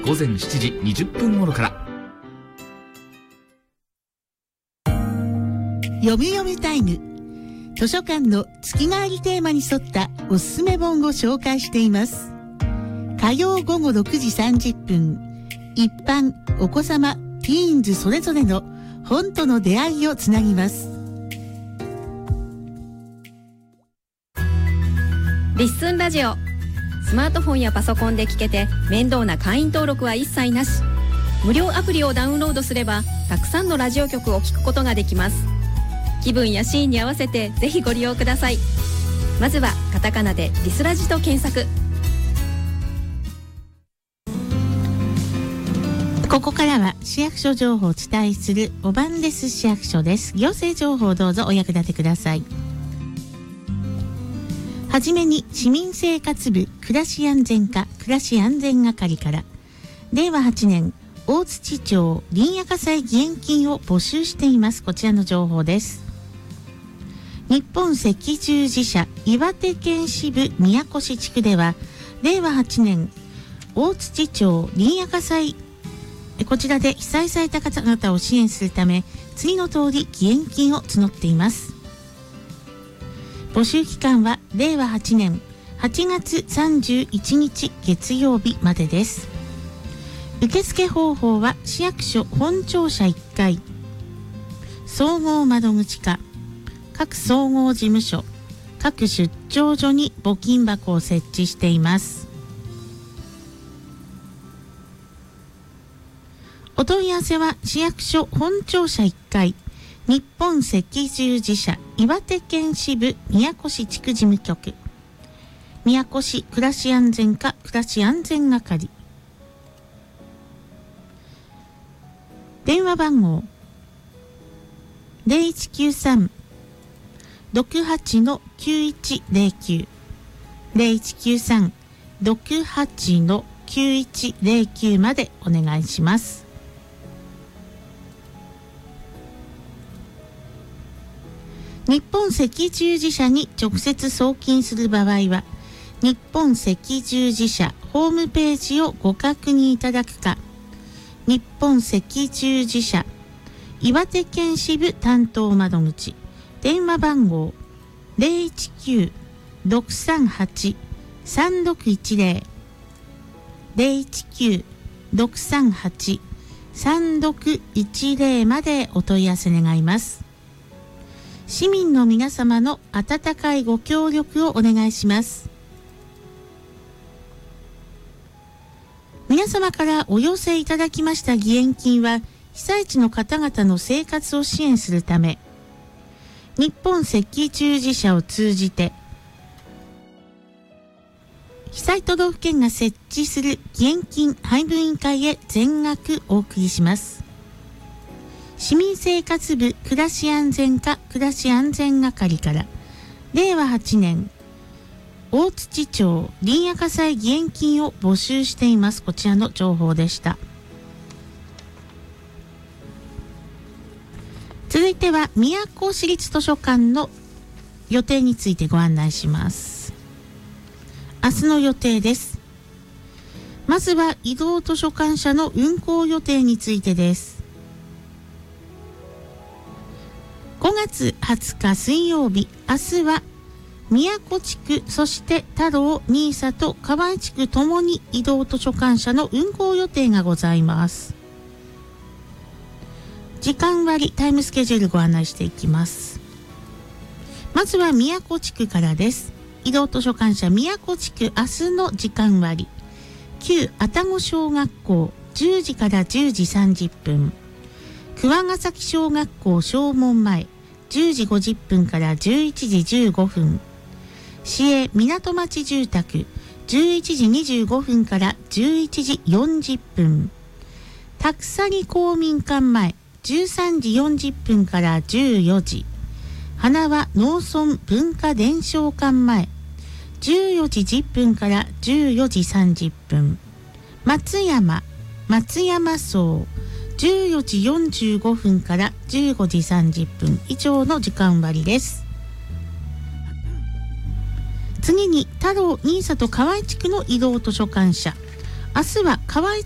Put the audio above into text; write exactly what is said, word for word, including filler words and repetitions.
午前しちじにじゅっぷん頃から。 読み読みタイム、図書館の月替わりテーマに沿ったおすすめ本を紹介しています。火曜午後ろくじさんじゅっぷん、一般お子様ティーンズそれぞれの本との出会いをつなぎます。 リッスンラジオ、スマートフォンやパソコンで聞けて面倒な会員登録は一切なし。無料アプリをダウンロードすればたくさんのラジオ局を聞くことができます。気分やシーンに合わせてぜひご利用ください。まずはカタカナでリスラジと検索。 ここからは市役所情報をお伝えするおばんです市役所です。行政情報をどうぞお役立てください。はじめに市民生活部暮らし安全課暮らし安全係から、れいわはちねん大槌町林野火災義援金を募集しています。こちらの情報です。日本赤十字社岩手県支部宮古市地区では、れいわはちねん大槌町林野火災、こちらで被災された方々を支援するため、次の通り義援金を募っています。募集期間はれいわはちねんはちがつさんじゅういちにち月曜日までです。受付方法は市役所本庁舎いっかい総合窓口課、各総合事務所、各出張所に募金箱を設置しています。お問い合わせは市役所本庁舎いっかい日本赤十字社岩手県支部宮古市地区事務局、宮古市暮らし安全課暮らし安全係。電話番号 ゼロいちきゅうさん ろくはち きゅういちゼロきゅう ゼロいちきゅうさん ろくはち きゅういちゼロきゅうまでお願いします。日本赤十字社に直接送金する場合は、日本赤十字社ホームページをご確認いただくか、日本赤十字社岩手県支部担当窓口、電話番号 ゼロいちきゅう ろくさんはち さんろくいちゼロ ゼロいちきゅう ろくさんはち さんろくいちゼロまでお問い合わせ願います。市民の皆様の温かいご協力をお願いします。皆様からお寄せいただきました義援金は、被災地の方々の生活を支援するため、日本赤十字社を通じて被災都道府県が設置する義援金配分委員会へ全額お送りします。市民生活部暮らし安全課暮らし安全係から、れいわはちねん大槌町林野火災義援金を募集しています。こちらの情報でした。続いては宮古市立図書館の予定についてご案内します。明日の予定です。まずは移動図書館車の運行予定についてです。ごがつはつか水曜日、明日は宮古地区、そして太郎、新佐と河合地区ともに移動図書館車の運行予定がございます。時間割、タイムスケジュールご案内していきます。まずは宮古地区からです。移動図書館車宮古地区、明日の時間割、旧愛宕小学校じゅうじからじゅうじさんじゅっぷん、桑ヶ崎小学校正門前じゅうじごじゅっぷんからじゅういちじじゅうごふん、市営港町住宅じゅういちじにじゅうごふんからじゅういちじよんじゅっぷん、たくさり公民館前じゅうさんじよんじゅっぷんからじゅうよじ、花輪農村文化伝承館前じゅうよじじゅっぷんからじゅうよじさんじゅっぷん、松山松山荘じゅうよじよんじゅうごふんからじゅうごじさんじゅっぷん以上の時間割です。次に太郎、新佐と河合地区の移動図書館車、明日は河合